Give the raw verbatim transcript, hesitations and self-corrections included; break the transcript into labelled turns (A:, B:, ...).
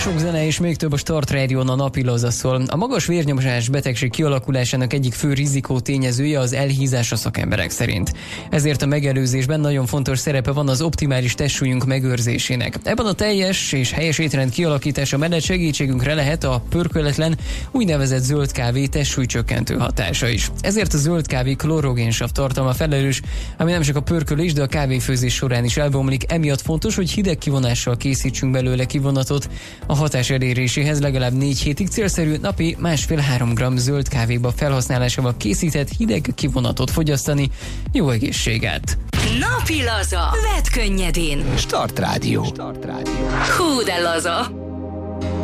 A: sok zene és még több a Start Rádión a napi laza szól. A magas vérnyomás betegség kialakulásának egyik fő rizikó tényezője az elhízás a szakemberek szerint. Ezért a megelőzésben nagyon fontos szerepe van az optimális testsúlyunk megőrzésének. Ebben a teljes és helyes étrend kialakítása mellett segítségünkre lehet a pörköletlen, úgynevezett zöld kávé testsúlycsökkentő hatása is. Ezért a zöld kávé klorogénsav tartalma felelős, ami nem csak a pörkölés, de a kávéfőzés során is elbomlik. Emiatt fontos, hogy hideg kivonással készítsünk belőle kivonatot. A hatás eléréséhez legalább négy hétig célszerű napi másfél-három gramm zöld kávéba felhasználásával készített hideg kivonatot fogyasztani. Jó egészséget!
B: Napi laza. Vedd könnyedén.
C: Start Rádió. Start Rádió.
B: Hú de laza.